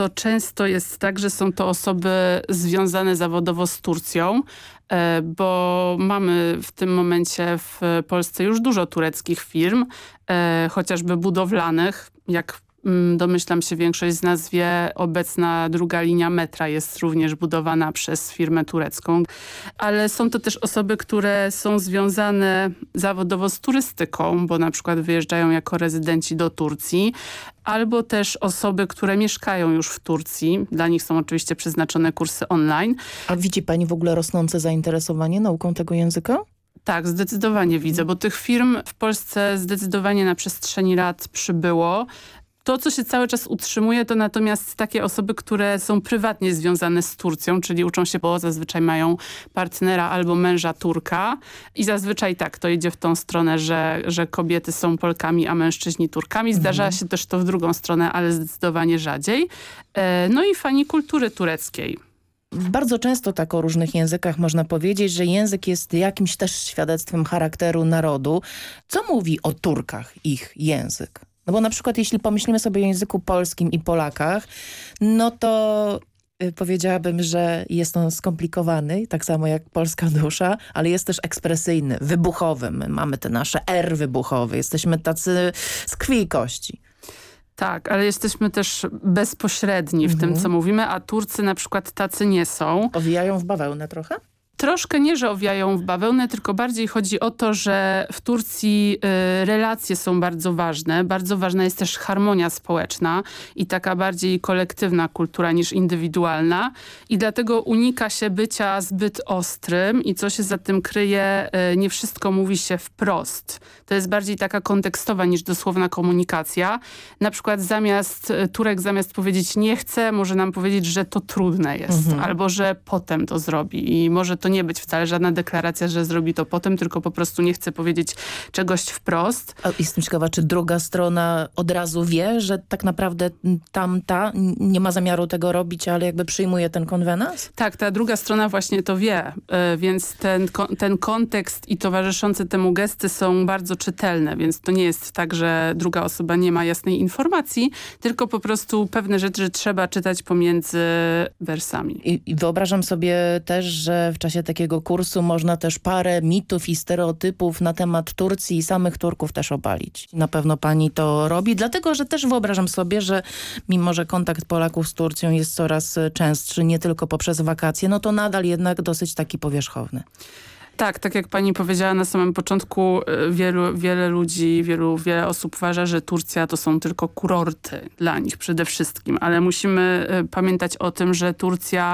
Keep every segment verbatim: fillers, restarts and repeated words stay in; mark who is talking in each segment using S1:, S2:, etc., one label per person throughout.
S1: to często jest tak, że są to osoby związane zawodowo z Turcją, bo mamy w tym momencie w Polsce już dużo tureckich firm, chociażby budowlanych, jak domyślam się większość z nas wie, obecna druga linia metra jest również budowana przez firmę turecką. Ale są to też osoby, które są związane zawodowo z turystyką, bo na przykład wyjeżdżają jako rezydenci do Turcji, albo też osoby, które mieszkają już w Turcji. Dla nich są oczywiście przeznaczone kursy online.
S2: A widzi pani w ogóle rosnące zainteresowanie nauką tego języka?
S1: Tak, zdecydowanie widzę, bo tych firm w Polsce zdecydowanie na przestrzeni lat przybyło. To, co się cały czas utrzymuje, to natomiast takie osoby, które są prywatnie związane z Turcją, czyli uczą się, bo zazwyczaj mają partnera albo męża Turka i zazwyczaj tak, to idzie w tą stronę, że, że kobiety są Polkami, a mężczyźni Turkami. Zdarza mhm. się też to w drugą stronę, ale zdecydowanie rzadziej. No i fani kultury tureckiej.
S2: Bardzo często tak o różnych językach można powiedzieć, że język jest jakimś też świadectwem charakteru narodu. Co mówi o Turkach ich język? No bo na przykład jeśli pomyślimy sobie o języku polskim i Polakach, no to y, powiedziałabym, że jest on skomplikowany, tak samo jak polska dusza, ale jest też ekspresyjny, wybuchowy. My mamy te nasze R wybuchowe, jesteśmy tacy z krwi i kości.
S1: Tak, ale jesteśmy też bezpośredni w mhm. tym, co mówimy, a Turcy na przykład tacy nie są.
S2: Owijają w bawełnę trochę?
S1: Troszkę nie, że owijają w bawełnę, tylko bardziej chodzi o to, że w Turcji y, relacje są bardzo ważne. Bardzo ważna jest też harmonia społeczna i taka bardziej kolektywna kultura niż indywidualna. I dlatego unika się bycia zbyt ostrym i co się za tym kryje, y, nie wszystko mówi się wprost. To jest bardziej taka kontekstowa niż dosłowna komunikacja. Na przykład zamiast, Turek zamiast powiedzieć nie chcę, może nam powiedzieć, że to trudne jest. Mhm. Albo że potem to zrobi i może to nie być wcale żadna deklaracja, że zrobi to potem, tylko po prostu nie chce powiedzieć czegoś wprost.
S2: A jestem ciekawa, czy druga strona od razu wie, że tak naprawdę tamta nie ma zamiaru tego robić, ale jakby przyjmuje ten konwenans?
S1: Tak, ta druga strona właśnie to wie, więc ten, ten kontekst i towarzyszące temu gesty są bardzo czytelne, więc to nie jest tak, że druga osoba nie ma jasnej informacji, tylko po prostu pewne rzeczy trzeba czytać pomiędzy wersami.
S2: I, i wyobrażam sobie też, że w czasie takiego kursu można też parę mitów i stereotypów na temat Turcji i samych Turków też obalić. Na pewno pani to robi, dlatego że też wyobrażam sobie, że mimo, że kontakt Polaków z Turcją jest coraz częstszy, nie tylko poprzez wakacje, no to nadal jednak dosyć taki powierzchowny.
S1: Tak, tak jak pani powiedziała na samym początku, wielu, wiele ludzi, wielu, wiele osób uważa, że Turcja to są tylko kurorty dla nich przede wszystkim, ale musimy pamiętać o tym, że Turcja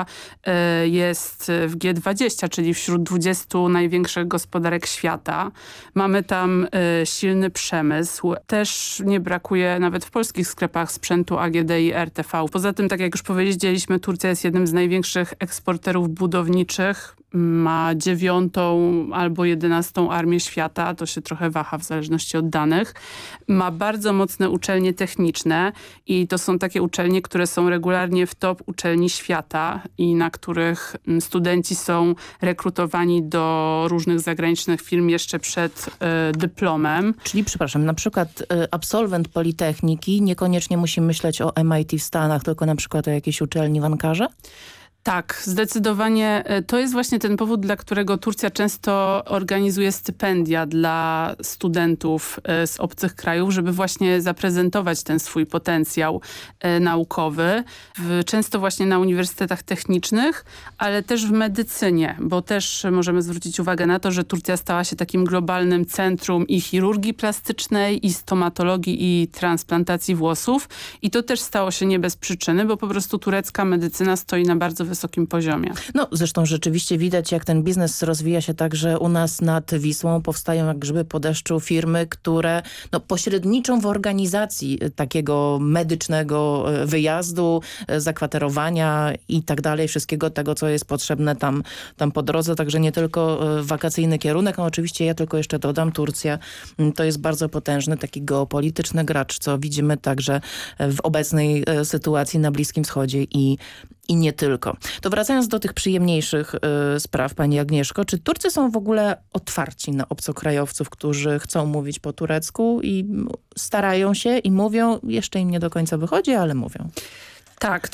S1: jest w G dwadzieścia, czyli wśród dwudziestu największych gospodarek świata. Mamy tam silny przemysł. Też nie brakuje nawet w polskich sklepach sprzętu A G D i R T V. Poza tym, tak jak już powiedzieliśmy, Turcja jest jednym z największych eksporterów budowniczych. Ma dziewiątą albo jedenastą armię świata, to się trochę waha w zależności od danych. Ma bardzo mocne uczelnie techniczne i to są takie uczelnie, które są regularnie w top uczelni świata i na których studenci są rekrutowani do różnych zagranicznych firm jeszcze przed y, dyplomem.
S2: Czyli, przepraszam, na przykład y, absolwent Politechniki niekoniecznie musi myśleć o M I T w Stanach, tylko na przykład o jakiejś uczelni w Ankarze?
S1: Tak, zdecydowanie. To jest właśnie ten powód, dla którego Turcja często organizuje stypendia dla studentów z obcych krajów, żeby właśnie zaprezentować ten swój potencjał naukowy. Często właśnie na uniwersytetach technicznych, ale też w medycynie, bo też możemy zwrócić uwagę na to, że Turcja stała się takim globalnym centrum i chirurgii plastycznej, i stomatologii, i transplantacji włosów. I to też stało się nie bez przyczyny, bo po prostu turecka medycyna stoi na bardzo wysokim wysokim poziomie.
S2: No zresztą rzeczywiście widać, jak ten biznes rozwija się tak, że u nas nad Wisłą powstają jak grzyby po deszczu firmy, które no, pośredniczą w organizacji takiego medycznego wyjazdu, zakwaterowania i tak dalej, wszystkiego tego, co jest potrzebne tam, tam po drodze, także nie tylko wakacyjny kierunek, no oczywiście ja tylko jeszcze dodam, Turcja to jest bardzo potężny taki geopolityczny gracz, co widzimy także w obecnej sytuacji na Bliskim Wschodzie i I nie tylko. To wracając do tych przyjemniejszych y, spraw, pani Agnieszko, czy Turcy są w ogóle otwarci na obcokrajowców, którzy chcą mówić po turecku i starają się i mówią, jeszcze im nie do końca wychodzi, ale mówią?
S1: Tak,